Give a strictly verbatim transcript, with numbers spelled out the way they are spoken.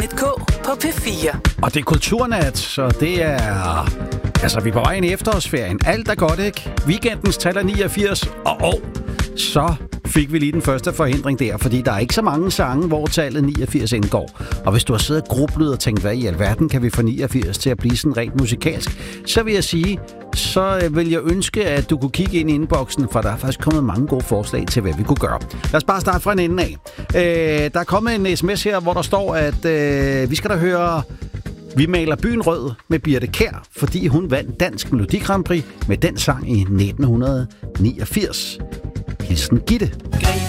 Et K på P fire. Og det er kulturnat, så det er... Altså, vi er på vej ind i efterårsferien. Alt er godt, ikke? Weekendens tal er niogfirs, og oh, så fik vi lige den første forhindring der, fordi der er ikke så mange sange, hvor tallet niogfirs indgår. Og hvis du har siddet og grublet og tænkt, hvad i alverden kan vi få niogfirs til at blive sådan rent musikalsk, så vil jeg sige, så vil jeg ønske, at du kunne kigge ind i inboxen, for der er faktisk kommet mange gode forslag til, hvad vi kunne gøre. Lad os bare starte fra en ende af. Øh, der er kommet en sms her, hvor der står, at øh, vi skal da høre... Vi maler byen rød med Birthe Kjær, fordi hun vandt Dansk Melodi Grand Prix med den sang i nitten niogfirs. Hilsen Gitte.